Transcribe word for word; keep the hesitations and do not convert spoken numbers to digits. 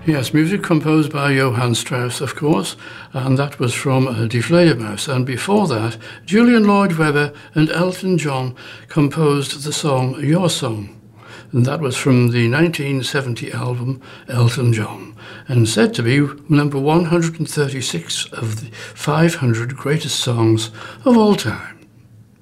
Yes, music composed by Johann Strauss, of course, and that was from uh, Die Fledermaus. And before that, Julian Lloyd Webber and Elton John composed the song Your Song. And that was from the nineteen seventy album Elton John, and said to be number one hundred thirty-six of the five hundred greatest songs of all time.